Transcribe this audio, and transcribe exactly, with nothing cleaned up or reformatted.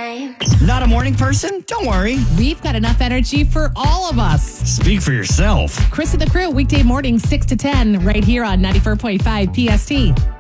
time. Not a morning person? Don't worry. We've got enough energy for all of us. Speak for yourself. Chris and the Crew, weekday morning, six to ten, right here on ninety-four point five P S T.